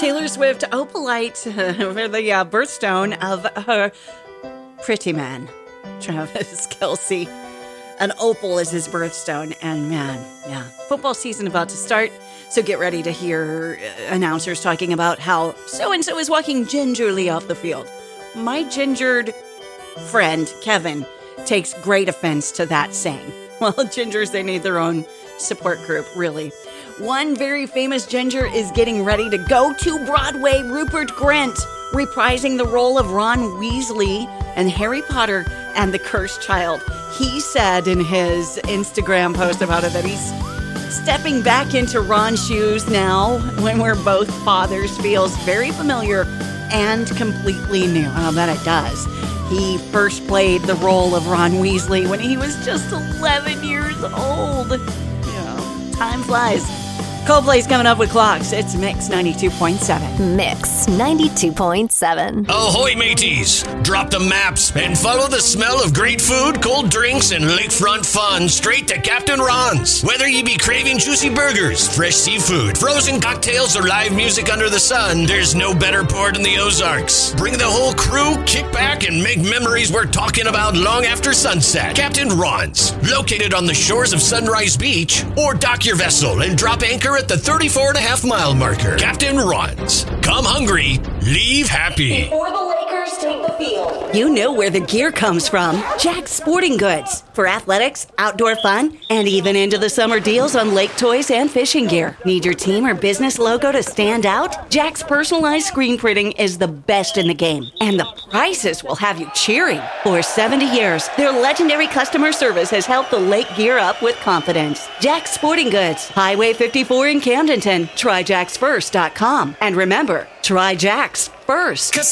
Taylor Swift opalite for the birthstone of her pretty man, Travis Kelce. An opal is his birthstone, and man, yeah, football season about to start, so get ready to hear announcers talking about how so-and-so is walking gingerly off the field. My gingered friend, Kevin, takes great offense to that saying. Well, gingers, they need their own support group, really. One very famous ginger is getting ready to go to Broadway, Rupert Grint, reprising the role of Ron Weasley in Harry Potter and the Cursed Child. He said in his Instagram post about it that he's stepping back into Ron's shoes now when we're both fathers feels very familiar and completely new. I'll bet it does. He first played the role of Ron Weasley when he was just 11 years old. Time flies. Coldplay's coming up with Clocks. It's Mix 92.7. Mix 92.7. Ahoy, mateys! Drop the maps and follow the smell of great food, cold drinks, and lakefront fun straight to Captain Ron's. Whether you be craving juicy burgers, fresh seafood, frozen cocktails, or live music under the sun, there's no better port in the Ozarks. Bring the whole crew, kick back, and make memories we're talking about long after sunset. Captain Ron's, located on the shores of Sunrise Beach, or dock your vessel and drop anchor at the 34.5-mile marker. Captain Ron's. Come hungry, leave happy. Before the Lakers take the field, you know where the gear comes from. Jack's Sporting Goods. For athletics, outdoor fun, and even into the summer deals on lake toys and fishing gear. Need your team or business logo to stand out? Jack's personalized screen printing is the best in the game. And the prices will have you cheering. For 70 years, their legendary customer service has helped the lake gear up with confidence. Jack's Sporting Goods. Highway 54 in Camdenton. TryJacksFirst.com. And remember, try Jack's first.